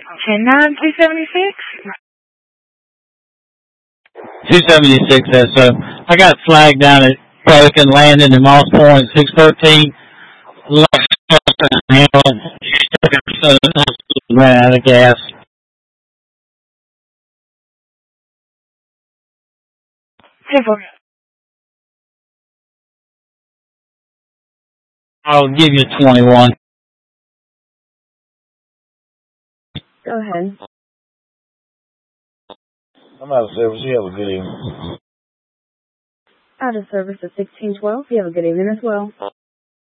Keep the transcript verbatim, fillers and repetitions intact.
ten nine two seventy-six? two seventy-six, that's so. I got flagged down at Pelican Landing in Moss Point, six thirteen. Ran out of gas. Simple. I'll give you twenty-one. Go ahead. I'm out of service. You have a good evening. Out of service at sixteen twelve. You have a good evening as well.